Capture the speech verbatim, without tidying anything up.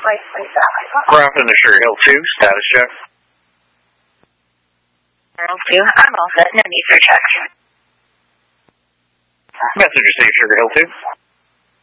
Grafton to Sugar Hill two, status check. two, I'm all set, no need for a check. Message received, Sugar Hill two.